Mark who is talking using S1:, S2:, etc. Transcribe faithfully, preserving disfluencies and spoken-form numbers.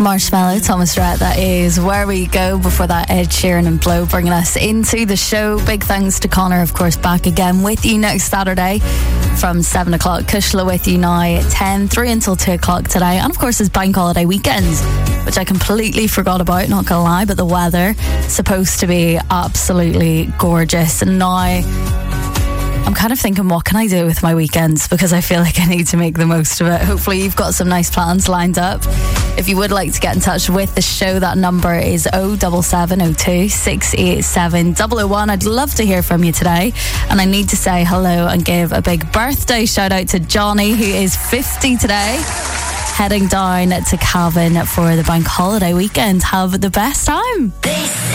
S1: Marshmallow, Thomas Rhett, that is Where We Go. Before that, Ed Sheeran and Blow bringing us into the show. Big thanks to Connor, of course, back again with you next Saturday from seven o'clock. Kushla with you now, ten, three until two o'clock today. And of course, it's bank holiday weekend, which I completely forgot about, not gonna lie, but the weather supposed to be absolutely gorgeous. And now I'm kind of thinking, what can I do with my weekends? Because I feel like I need to make the most of it. Hopefully you've got some nice plans lined up. If you would like to get in touch with the show, that number is oh seven seven oh two, six eight seven, oh oh one. I'd love to hear from you today. And I need to say hello and give a big birthday shout out to Johnny, who is fifty today. Heading down to Cavan for the bank holiday weekend. Have the best time.
S2: This